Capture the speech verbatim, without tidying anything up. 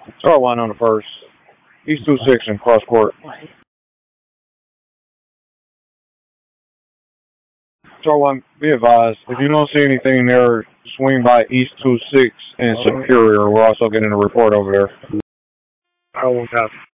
Start line on the first. East two six and cross court. Start line, be advised, if you don't see anything there, swing by East two six and Superior. We're also getting a report over there. I won't have